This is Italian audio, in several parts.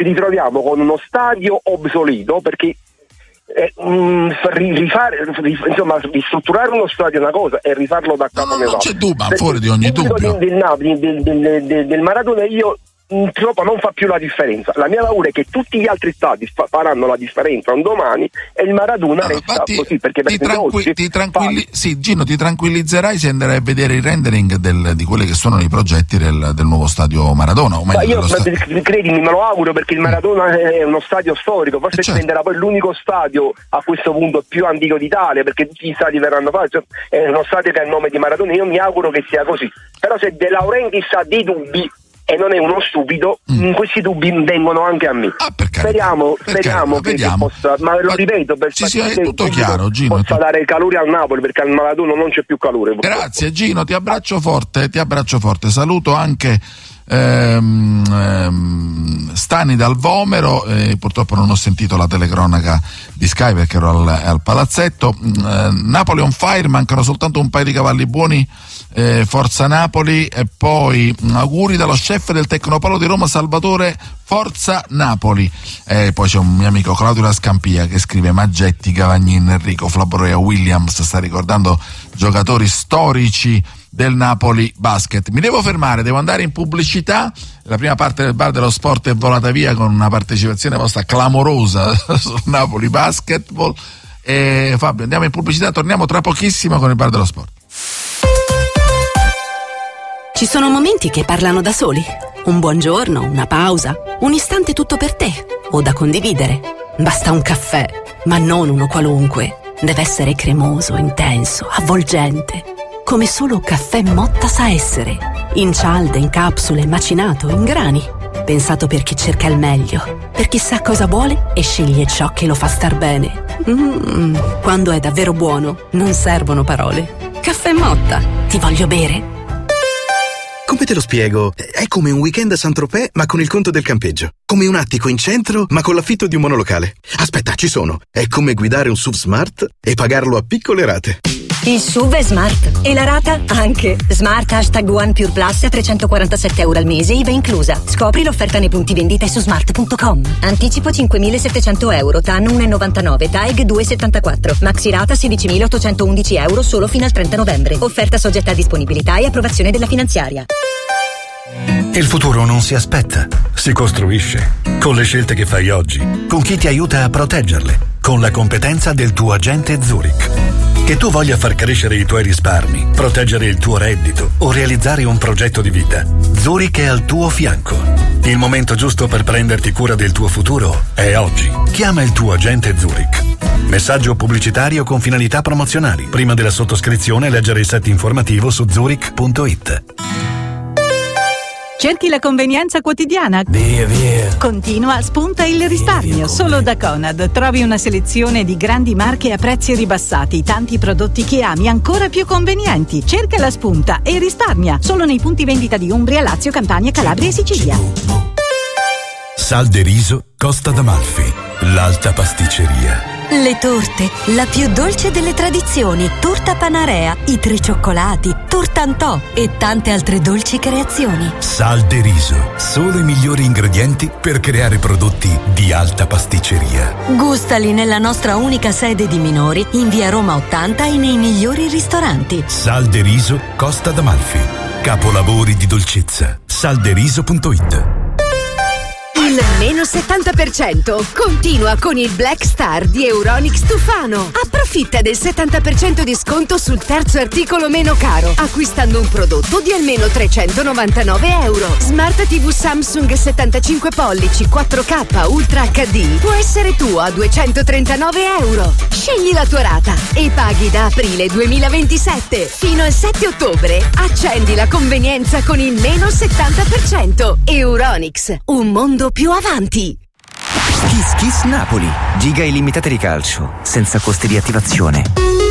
ci ritroviamo con uno stadio obsoleto, perché ristrutturare uno stadio è una cosa e rifarlo da capo non c'è dubbio, fuori di ogni dubbio. Del Napoli, del Maradona, io purtroppo non fa più la differenza. La mia paura è che tutti gli altri stati faranno la differenza un domani e il Maradona resta così, perché Gino, ti tranquillizzerai se andrai a vedere il rendering di quelli che sono i progetti del nuovo stadio Maradona, o meglio, credimi, me lo auguro, perché il Maradona è uno stadio storico, forse diventerà poi l'unico stadio a questo punto più antico d'Italia, perché tutti gli stadi verranno fatti, è uno stadio che ha il nome di Maradona. Io mi auguro che sia così, però se De Laurentiis ha dei dubbi e non è uno stupido, questi dubbi vengono anche a me. Speriamo che possa, ma lo ripeto, per è tutto chiaro, Gino, possa dare calore al Napoli, perché al Maradona non c'è più calore. Grazie Gino, ti abbraccio forte, saluto anche Stani dal Vomero, purtroppo non ho sentito la telecronaca di Sky perché ero al palazzetto. Napoli on fire, mancano soltanto un paio di cavalli buoni, forza Napoli. E poi auguri dallo chef del Tecnopolo di Roma, Salvatore, forza Napoli. Poi c'è un mio amico Claudio Rascampia che scrive: Maggetti, Cavagnin, Enrico, Flabroia, Williams, sta ricordando giocatori storici del Napoli Basket. Mi devo fermare, devo andare in pubblicità. La prima parte del Bar dello Sport è volata via con una partecipazione vostra clamorosa sul Napoli Basketball. Fabio, andiamo in pubblicità, torniamo tra pochissimo con il Bar dello Sport. Ci sono momenti che parlano da soli. Un buongiorno, una pausa, un istante tutto per te o da condividere. Basta un caffè, ma non uno qualunque. Deve essere cremoso, intenso, avvolgente, come solo Caffè Motta sa essere. In cialde, in capsule, macinato, in grani. Pensato per chi cerca il meglio, per chi sa cosa vuole e sceglie ciò che lo fa star bene. Quando è davvero buono, non servono parole. Caffè Motta, ti voglio bere. Come te lo spiego? È come un weekend a Saint-Tropez, ma con il conto del campeggio. Come un attico in centro, ma con l'affitto di un monolocale. Aspetta, ci sono. È come guidare un SUV smart e pagarlo a piccole rate. Il SUV è smart e la rata anche. Smart #One Pure Plus a €347 al mese, IVA inclusa. Scopri l'offerta nei punti vendita su smart.com. Anticipo €5.700, TAN 1,99, TAEG 2,74. Maxi rata €16.811 solo fino al 30 novembre. Offerta soggetta a disponibilità e approvazione della finanziaria. Il futuro non si aspetta, si costruisce. Con le scelte che fai oggi, con chi ti aiuta a proteggerle, con la competenza del tuo agente Zurich. Che tu voglia far crescere i tuoi risparmi, proteggere il tuo reddito o realizzare un progetto di vita, Zurich è al tuo fianco. Il momento giusto per prenderti cura del tuo futuro è oggi. Chiama il tuo agente Zurich. Messaggio pubblicitario con finalità promozionali. Prima della sottoscrizione leggere il set informativo su zurich.it. Cerchi la convenienza quotidiana? Via. Continua, spunta il risparmio. Solo da Conad trovi una selezione di grandi marche a prezzi ribassati, tanti prodotti che ami ancora più convenienti. Cerca la spunta e risparmia. Solo nei punti vendita di Umbria, Lazio, Campania, Calabria e Sicilia. Sal de Riso, Costa d'Amalfi, l'alta pasticceria. Le torte, la più dolce delle tradizioni, torta Panarea, i tricioccolati, tortantò e tante altre dolci creazioni. Sal de Riso, solo i migliori ingredienti per creare prodotti di alta pasticceria. Gustali nella nostra unica sede di minori, in via Roma 80 e nei migliori ristoranti. Sal de Riso, Costa d'Amalfi, capolavori di dolcezza. Salderiso.it. Il meno 70% continua con il Black Star di Euronics Tufano. Approfitta del 70% di sconto sul terzo articolo meno caro, acquistando un prodotto di almeno €399. Smart TV Samsung 75 pollici 4K Ultra HD può essere tuo a €239. Scegli la tua rata e paghi da aprile 2027 fino al 7 ottobre. Accendi la convenienza con il meno 70%. Euronics, un mondo più avanti. Kiss Napoli, giga illimitate di calcio, senza costi di attivazione.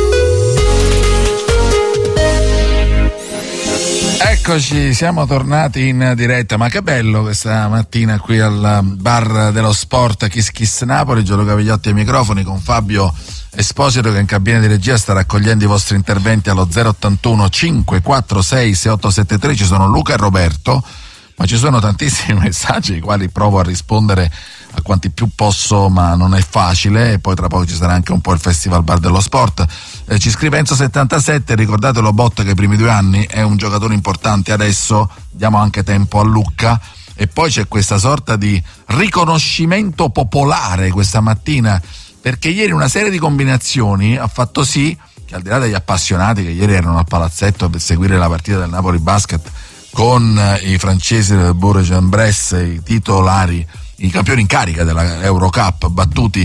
Eccoci, siamo tornati in diretta, ma che bello questa mattina qui al Bar dello Sport Kiss Napoli. Gianluca Vigliotti ai microfoni con Fabio Esposito che in cabina di regia sta raccogliendo i vostri interventi allo 081 546 6873. Ci sono Luca e Roberto. ma ci sono tantissimi messaggi ai quali provo a rispondere a quanti più posso, ma non è facile, e poi tra poco ci sarà anche un po' il Festival Bar dello Sport. Ci scrive Enzo77, ricordatelo Botta che i primi 2 anni è un giocatore importante, adesso diamo anche tempo a Lucca. E poi c'è questa sorta di riconoscimento popolare questa mattina, perché ieri una serie di combinazioni ha fatto sì che, al di là degli appassionati che ieri erano al palazzetto per seguire la partita del Napoli Basket con i francesi del Bourg-en-Bresse, i titolari, i campioni in carica della Eurocup, battuti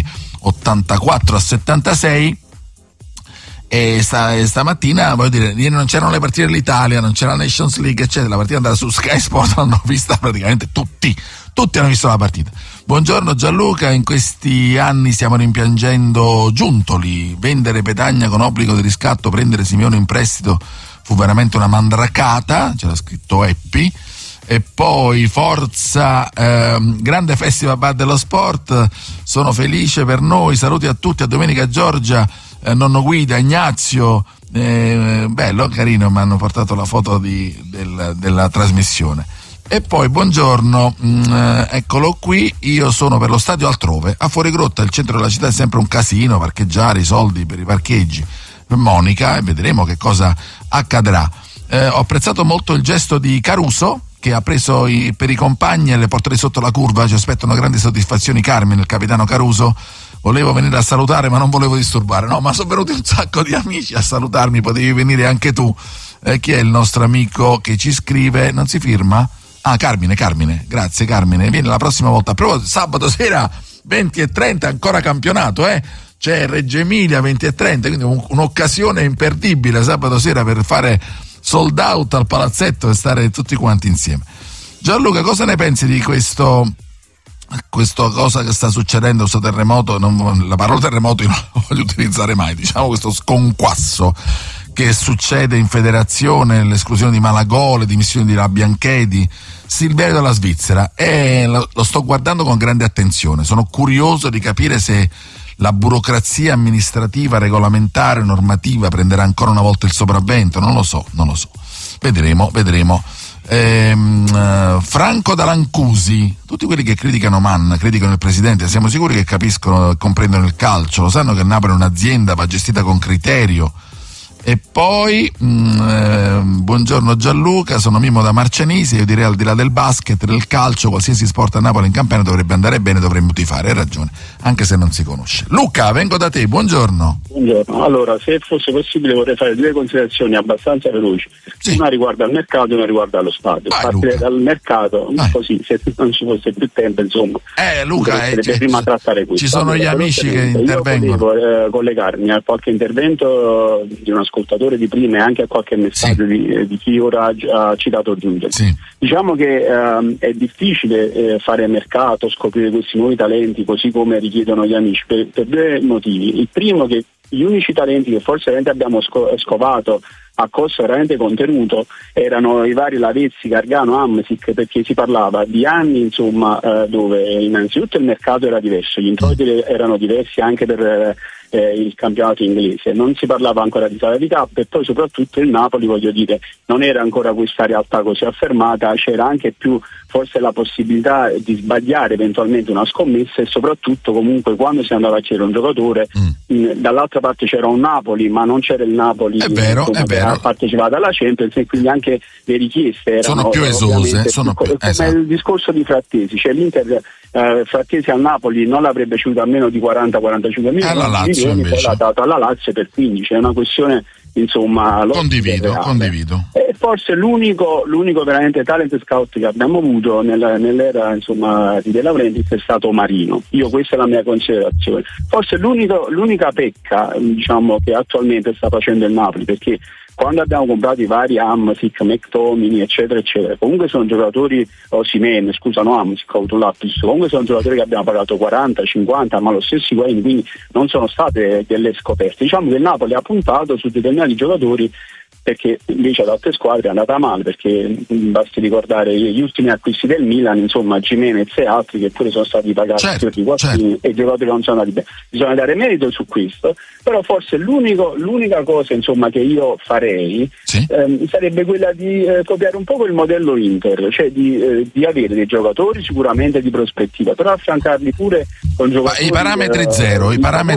84-76, e stamattina, voglio dire, ieri non c'erano le partite dell'Italia, non c'era la Nations League, eccetera, la partita è andata su Sky Sport, l'hanno vista praticamente tutti hanno visto la partita. Buongiorno Gianluca, in questi anni stiamo rimpiangendo Giuntoli, vendere Petagna con obbligo di riscatto, prendere Simeone in prestito fu veramente una mandracata, c'era scritto Eppi. E poi forza, grande Festival Bar dello Sport, sono felice per noi, saluti a tutti, a domenica Giorgia, nonno Guida, Ignazio, bello, carino, mi hanno portato la foto della trasmissione. E poi buongiorno, eccolo qui, io sono per lo stadio altrove, a Fuorigrotta, il centro della città è sempre un casino, parcheggiare, i soldi per i parcheggi, Monica, e vedremo che cosa accadrà. Ho apprezzato molto il gesto di Caruso, che ha preso per i compagni e le porterei sotto la curva, ci aspettano grandi soddisfazioni. Carmine, il capitano Caruso, volevo venire a salutare ma non volevo disturbare. No, ma sono venuti un sacco di amici a salutarmi, potevi venire anche tu. Chi è il nostro amico che ci scrive? Non si firma? Ah, Carmine, grazie Carmine, vieni la prossima volta. Però sabato sera 20:30 ancora campionato, c'è Reggio Emilia 20:30, quindi un'occasione imperdibile sabato sera per fare sold out al palazzetto e stare tutti quanti insieme. Gianluca, cosa ne pensi di questo cosa che sta succedendo, questo terremoto? La parola terremoto io non la voglio utilizzare mai, diciamo questo sconquasso che succede in federazione, l'esclusione di Malagò, le dimissioni di La Bianchedi, Silverio dalla Svizzera, e lo sto guardando con grande attenzione, sono curioso di capire se la burocrazia amministrativa, regolamentare, normativa prenderà ancora una volta il sopravvento, non lo so. Vedremo. Franco Dalancusi, tutti quelli che criticano Mann, criticano il presidente, siamo sicuri che capiscono e comprendono il calcio, lo sanno che il Napoli è un'azienda, va gestita con criterio. E poi buongiorno Gianluca, sono Mimmo da Marcianise, io direi al di là del basket, del calcio, qualsiasi sport a Napoli in Campania dovrebbe andare bene, dovremmo tifare, hai ragione, anche se non si conosce. Luca, vengo da te, buongiorno. Buongiorno, allora se fosse possibile vorrei fare 2 considerazioni abbastanza veloci, una riguarda il mercato e una riguarda lo stadio. Partire dal mercato, così se non ci fosse più tempo, insomma, Luca, prima trattare questo. Ci sono gli amici che intervengono. Io volevo collegarmi a qualche intervento di un ascoltatore di prima e anche a qualche messaggio di chi ora ha citato Giulia. Diciamo che è difficile fare mercato, scoprire questi nuovi talenti così come richiedono gli amici per 2 motivi. Il primo, che gli unici talenti che forse veramente abbiamo scovato a costo veramente contenuto erano i vari Lavezzi, Gargano, Hamsik, perché si parlava di anni, insomma, dove innanzitutto il mercato era diverso, gli introiti erano diversi anche per il campionato inglese, non si parlava ancora di salary cap, e poi soprattutto il Napoli, voglio dire, non era ancora questa realtà così affermata, c'era anche più forse la possibilità di sbagliare eventualmente una scommessa, e soprattutto comunque quando si andava a chiedere un giocatore dall'altra parte c'era un Napoli, ma non c'era il Napoli che ha partecipato alla Champions, e quindi anche le richieste erano sono più esose, come il discorso di Frattesi, cioè l'Inter Frattesi al Napoli non l'avrebbe ceduto a meno di 40-45 milioni, poi l'ha dato alla Lazio per 15, è una questione, insomma, condivido. E forse l'unico veramente talent scout che abbiamo avuto nell'era, insomma, di De Laurentiis è stato Marino. Questa è la mia considerazione. Forse l'unica pecca, diciamo, che attualmente sta facendo il Napoli, perché quando abbiamo comprato i vari Hamsik, McTominay, eccetera, comunque sono giocatori, Osimhen, Hamsik, ho avuto un lapsus, comunque sono giocatori che abbiamo pagato 40, 50, ma lo stesso Higuain, quindi non sono state delle scoperte. Diciamo che il Napoli ha puntato su determinati giocatori perché invece ad altre squadre è andata male, perché basti ricordare gli ultimi acquisti del Milan, insomma Gimenez e altri che pure sono stati pagati più di quattrini e i giocatori non sono andati bene. Bisogna dare merito su questo, però forse l'unica cosa insomma che io farei sarebbe quella di copiare un po' il modello Inter, cioè di avere dei giocatori sicuramente di prospettiva, però affiancarli pure con giocatori i parametri zero,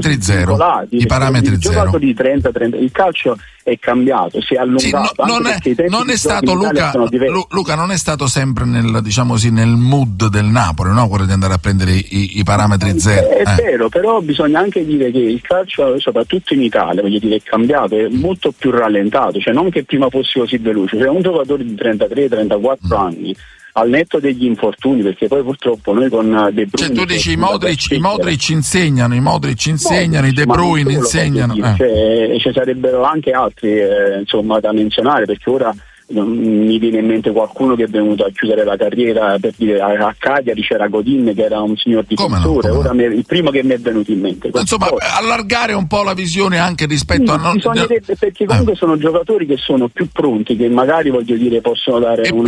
giocatori 30, il calcio è cambiato, si è allungato. Non è stato Luca, non è stato sempre nel, diciamo così, nel mood del Napoli, no? Quello di andare a prendere i parametri zero. È vero, però bisogna anche dire che il calcio, soprattutto in Italia, voglio dire, è cambiato, è molto più rallentato, cioè non che prima fosse così veloce, cioè un giocatore di 33-34 anni, al netto degli infortuni, perché poi purtroppo noi con De Bruyne, cioè tu dici i Modric insegnano, i De Bruyne insegnano, cioè, ci sarebbero anche altri insomma da menzionare, perché ora mi viene in mente qualcuno che è venuto a chiudere la carriera, per dire, a Cagliari c'era Godin che era un signor difensore, ora il primo che mi è venuto in mente. Insomma, allargare un po' la visione anche rispetto a bisognerebbe, perché comunque sono giocatori che sono più pronti, che magari, voglio dire, possono dare più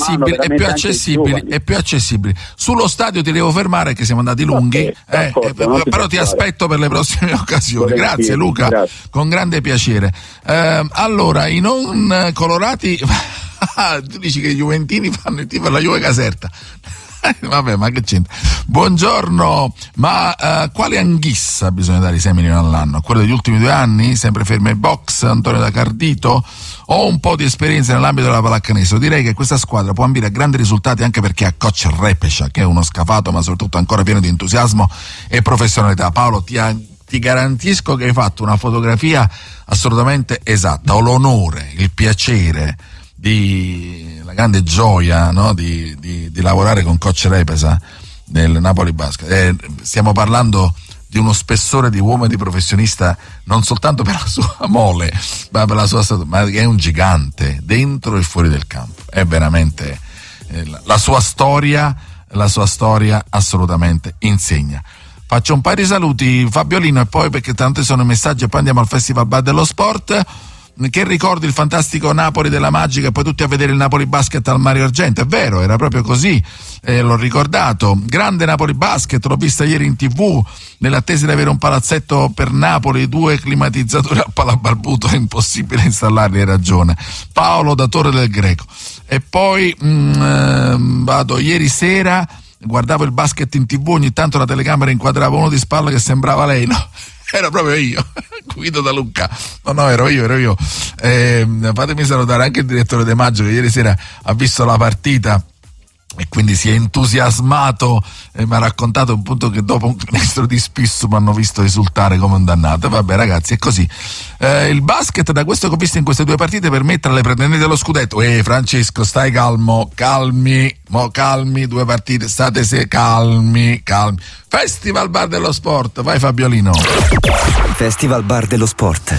accessibili. Sullo stadio ti devo fermare che siamo andati lunghi, però ti aspetto per le prossime occasioni. Grazie Luca, grazie. Con grande piacere. Allora, i non colorati tu dici che i juventini fanno il tifo per la Juve Caserta. Vabbè, ma che c'entra? Buongiorno, ma quale anghissa bisogna dare i 6 milioni all'anno? Quello degli ultimi 2 anni? Sempre fermo ai box, Antonio da Cardito? Ho un po' di esperienza nell'ambito della pallacanestro. Direi che questa squadra può ambire a grandi risultati anche perché ha coach Repescia, che è uno scafato ma soprattutto ancora pieno di entusiasmo e professionalità. Paolo, ti garantisco che hai fatto una fotografia assolutamente esatta. Ho l'onore, il piacere, la grande gioia, no, di lavorare con coach Repesa nel Napoli Basket. Stiamo parlando di uno spessore di uomo e di professionista non soltanto per la sua mole, ma per la sua statura, ma è un gigante dentro e fuori del campo. È veramente la sua storia assolutamente insegna. Faccio un paio di saluti, Fabiolino, e poi, perché tanti sono i messaggi, e poi andiamo al Festival Bar dello Sport. Che ricordi il fantastico Napoli della Magica e poi tutti a vedere il Napoli Basket al Mario Argento? È vero, era proprio così, l'ho ricordato. Grande Napoli Basket, l'ho vista ieri in TV, nell'attesa di avere un palazzetto per Napoli, 2 climatizzatori a Palabarbuto, è impossibile installarli, hai ragione. Paolo da Torre del Greco. E poi vado, ieri sera guardavo il basket in TV, ogni tanto la telecamera inquadrava uno di spalla che sembrava lei, no? Era proprio io, Guido da Lucca. No, ero io. Fatemi salutare anche il direttore De Maggio, che ieri sera ha visto la partita e quindi si è entusiasmato e mi ha raccontato un punto che dopo un canestro di spisso mi hanno visto risultare come un dannato. Vabbè ragazzi, è così. Il basket, da questo che ho visto in queste 2 partite, permette alle pretendenti dello scudetto. Francesco, stai calmi, 2 partite, state calmi. Festival Bar dello Sport, vai Fabiolino. Festival Bar dello Sport.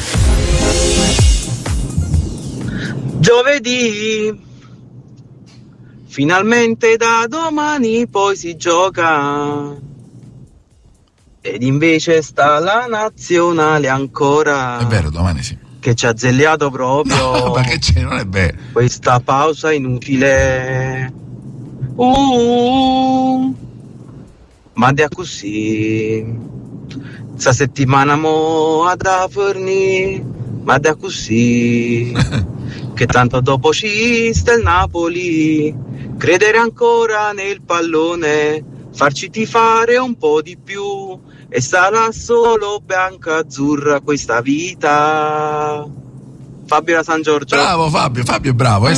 Giovedì, finalmente da domani poi si gioca, ed invece sta la nazionale ancora. È vero, domani sì. Che ci ha zellato proprio. No, ma che c'è, non è vero. Questa pausa inutile. Ma è così. Questa settimana mo ad Forni, ma è così. Che tanto dopo ci sta il Napoli. Credere ancora nel pallone, farci tifare un po' di più, e sarà solo bianca-azzurra questa vita. Fabio da San Giorgio. Bravo Fabio, bravo.